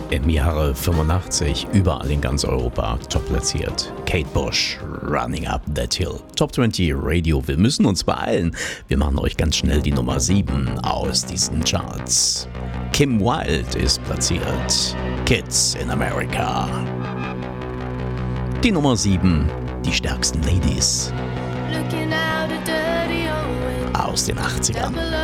Im Jahre 85 überall in ganz Europa top platziert. Kate Bush, Running Up That Hill. Top 20 Radio, wir müssen uns beeilen. Wir machen euch ganz schnell die Nummer 7 aus diesen Charts. Kim Wilde ist platziert. Kids in America. Die Nummer 7, die stärksten Ladies aus den 80ern.